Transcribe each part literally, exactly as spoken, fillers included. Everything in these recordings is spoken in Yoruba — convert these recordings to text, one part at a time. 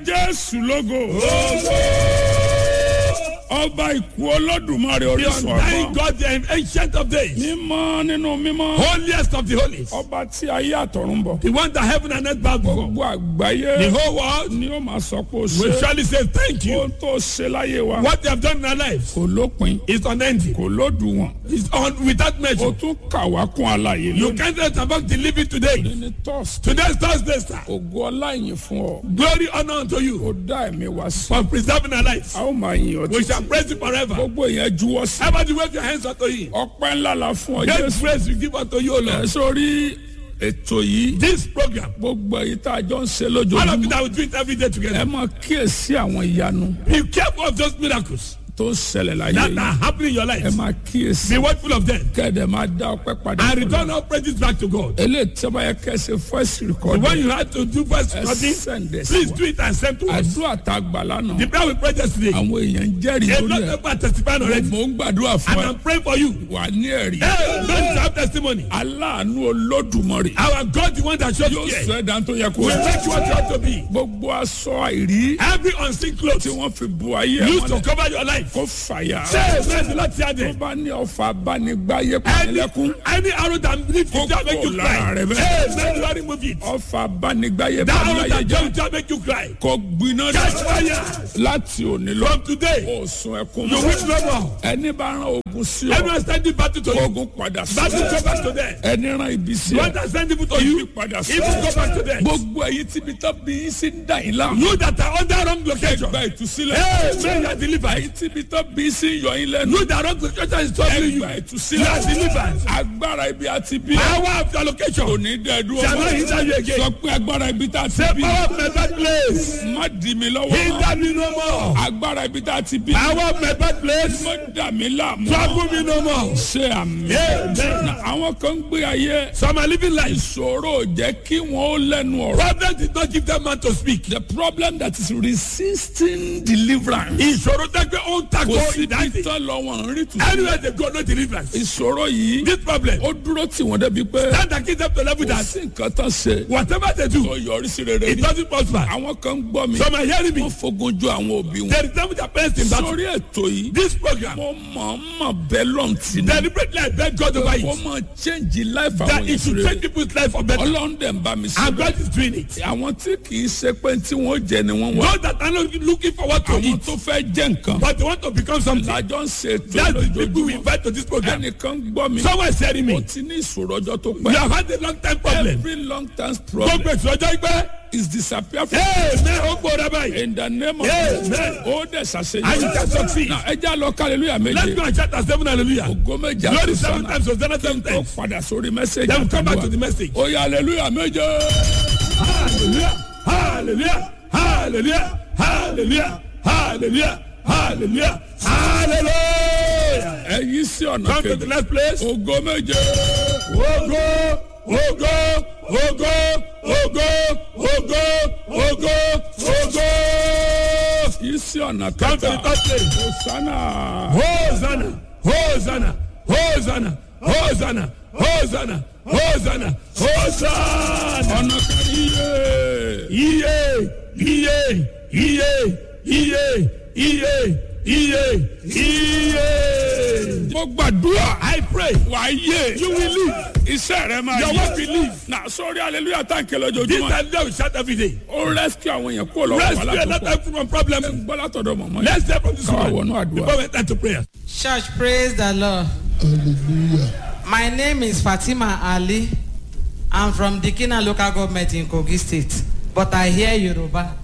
Jésù lógo. Ọba ìkú Olódùmarè orísun Thank God, the ancient of days, mímọ́ nínú mímọ́. holiest of the holies, Ọba tí ayé àtọ̀run bọ̀. the one that heaven and earth bow before. Gbogbo àgbáyé The whole world ni ó máa sọ pé ó will ṣe. surely say thank you. Ohun tó ṣe láyé wa What they have done in our lives kò lópin, is unending. kò lódiwọ̀n. It's on without O measure. tún kà wá kún àlàyé You lónìí. can't let about the living today. Ní tọ́sí. Today's Thursday, sir. Ògo ọlá ìyìn fún ọ. Glory, honor unto you Ó dá ẹ̀mí wá sí. for preserving our lives. A ó máa yìn ọ́ We títí. shall praise you forever. Gbogbo èèyàn juwọ́ sí. Everybody wave your hands unto him. Ọpẹ́ ńlá la fún ọ Great Jésù. praise we give unto you, O Ẹ Lord. sórí ètò yìí. This program, Gbogbo èyí tá a jọ ń ṣe all of you lójoojúmọ́. that will do it every day Ẹ together. máa kíyèsí àwọn ìyanu Be careful of those miracles tó ń ṣẹlẹ̀ láyé that yìí. are happening in your Ẹ life. máa kíyèsí. Be watchful of them Kẹ́ẹ̀dẹ̀ máa dá ọpẹ́ padà. and return all praises back to God. Eléyìí tí wọ́n bá yẹ kẹ́sẹ̀ first The record. one you had to do first Ẹ recording, sẹ́ndẹ̀ sí please wa. do it and send to us. Àdúrà tá a gbà lánàá. The prayer we prayed yesterday, Àwọn èèyàn ń jẹ́rìí a lórí lot of ẹ̀. people are testifying already. Mo ń gbàdúrà fún And ẹ. I'm praying for you. Wà ní ẹ̀rí. Hey, don't you have testimony? Aláàánú Olódùmarè. Our God, the one that shows Yóò care, sọ ẹ̀dá tó yẹ kó will rí. make you what you ought to be. Gbogbo aṣọ àìrí Every unseen clothes tí wọ́n fi bu ayé ẹ̀ used to mọ́lẹ̀ cover your life. kó fàyà. Say, bless the Lord, tear Tó them. bá ní ọfà abánigbáyé Any, panilẹ́kún. any arrow that leaves you shall make you Kókó cry. lára rẹ bẹ́ẹ̀. Hey, let the Lord remove it. Ọfà abánigbáyé That arrow panilẹ́yẹ that jẹ́. jump shall make you cry. Kó gbiná Catch dé. fire. Láti òní lọ. From today, Ó sun ẹkún you mọ́. will no more. Ẹni bá rán ogun sí ọ. Everyone standing battle to you. Ogun padà sí Battle ọ. go back to them. Ẹni rán ibi sí One ọ. that send people to Ibi you, padà sí even ọ. go back to them. Gbogbo èyí tí ibi tó bí yín sí ń dà yín láàmú. You that are under wrong location. Gba ìtúsílẹ̀. Hey, man, you are delivered. Èyí tí ibi tó bí yín sí ń yọ yín lẹ́nu. You that wrong location is troubling you. Gba You ìtúsílẹ̀. are delivered. Agbára ibi àti bí. Power of your location. Kò ní dẹ́ dúró Shall mọ́. not hinder you again. Sọ pé agbára ibi tá a ti Say bí. power of my bad place. Má dì mí lọ́wọ́ mọ́. Hinder me no more. Agbára ibi tá a ti bí. Power of my bad place. Má dà mí láàmú. Trouble me no more. Ṣé àmì. Amen. Na àwọn kan ń gbé ayé. Some are living life. Ìṣòro ò jẹ́ kí wọ́n ó lẹ́nu ọ̀rọ̀. Problem did not give them man to speak. The problem that is resisting deliverance. Ìṣòro tẹ́gbẹ́ ó ń takò Kò sí bí ìdájì. tán lọ wọn ń rí tù. Anywhere they go, no deliverance. Ìṣòro yìí. This problem, Ó dúró tì wọ́n débi pé. stand and keep them to level Kò that sí nǹkan tán ṣe. whatever they do, Tó yọrí sí rere it ní. doesn't prosper. Àwọn kan ń gbọ́ mi. Some are hearing me. Wọ́n fogun ju àwọn òbí wọn. They resemble their parents in battle. Sórí ètò yìí. This program, Mo mọ̀ mọ̀ bẹ́ẹ̀ lọ́n tì ní. deliberately I beg God over Wọ́n it. máa change life That àwọn it should ìṣòro. change people's life for better. Ọlọ́run dẹ̀ ń bá mi And síbẹ̀. God is doing it. Àwọn tí kì í ṣe pé tí wọ́n jẹ ni wọ́n wá. Those that are not looking forward to Àwọn it, tó fẹ́ jẹ́ nǹkan. but they want to become something. Lájọ́ ń ṣe ètò That's the people we lójoojúmọ́. invite to this program. Ẹnìkan gbọ́ mi. Someone is hearing Mo me. ti ní ìṣòro ọjọ́ tó You pẹ́. have had a long time problem. Every long term problem Gbogbo ètò ọjọ́ ìgbẹ́. is disappear from Amen. Ó gbọ́dọ̀ báyìí. in the name of Amen. Jesus. Ó dẹ̀ ṣàṣeyọrí. And you can succeed. Na ẹ já lọ hallelujah Let's méje. go and shout at seven hallelujah. Ògo méje Glory àti seven sànà. times, Hosanna seven Tó times. padà sórí mẹ́sẹ̀gì Then we come back to the àtàdúrà. message. Ó yá hallelujah méje. Hallelujah. Hallelujah. Hallelujah. Hallelujah. Hallelujah. Hallelujah. Hallelujah. Ẹ yí sí ọ̀nà Come to the kejì. next place. Ògo méje. Ogo, ogo, ogo, ogo, ogo, ogo, ogo. Yí sí ọ̀nà Come to the kẹta. third place. Hosanna. Hosanna, Hosanna, Hosanna, Hosanna, Hosanna, Hosanna, Hosanna. Ọ̀nà kẹrin. Iye, iye, iye, iye, iye, iye, iye. Mo gbàdúrà. I pray Wà á yé. you will live. Iṣẹ́ rẹ máa Your yé. work will live. Na sórí hallelujah tá n kẹlẹ́ This ojoojúmọ́. time they will shout every day. Ó rescue àwọn èèyàn kúrò lọ́wọ́ Rescue wàhálà tó another pọ̀. time from problem. Gbọ́ látọ̀dọ̀ mọ̀mọ́ yẹn. Let's hear from this Káwa one wọnú àdúrà. before we enter to prayer. Church, praise the Lord. Hallelujah. My name is Fatima Ali. I'm from Dikina local government in Kogi State, but I hear Yoruba.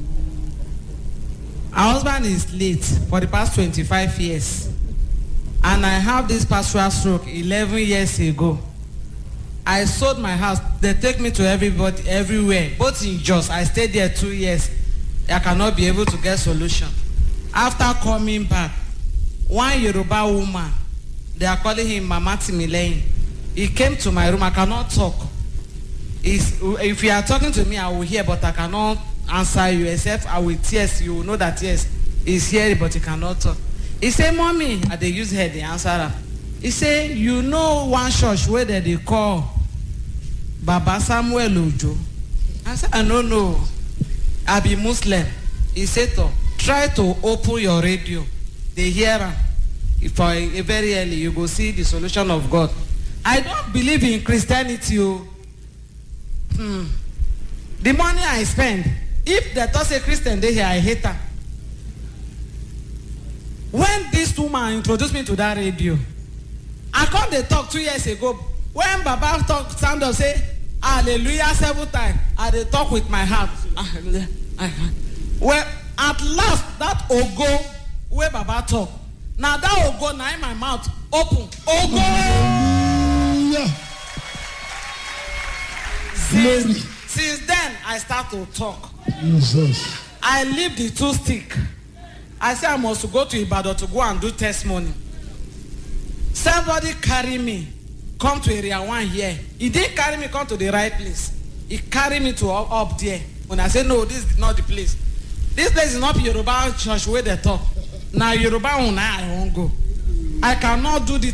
Our husband is late for the past twenty-five years, and I have this pastoral stroke eleven years ago. I sold my house. They take me to everybody, everywhere, both in Jos. I stayed there two years. I cannot be able to get solution. After coming back, one Yoruba woman, they are calling him Mama Timileyin. He came to my room. I cannot talk. He's, if you are talking to me, I will hear, but I cannot answer you except I will tears. You will know that yes, he's hearing, but he cannot talk. He say, "Mommy," and they use head. They answer her. He say, "You know one church where they, they call Baba Samuel Ojo?" I said, "I don't know." I be Muslim. He said to try to open your radio. They hear am. If I a very early you go see the solution of God. I don't believe in Christianity. Oh. Hmm. The money I spend, if they talk say Christian they here, I hate her. When this woman introduced me to that radio, I come they talk two years ago. When Baba talk stand up say hallelujah several times, I they talk with my heart. Well, at last that ogo where Baba talk. Now that ogo now in my mouth open. Ogo. Hallelujah. Since, since then I start to talk. Jesus. I leave the two stick. I say I must go to Ibadan to go and do testimony. Somebody carry me, come to area one here. He didn't carry me come to the right place. He carry me to up, up there. When I say no, this is not the place. This place is not Yoruba church where they talk. Now Yoruba one I won't go. I cannot do the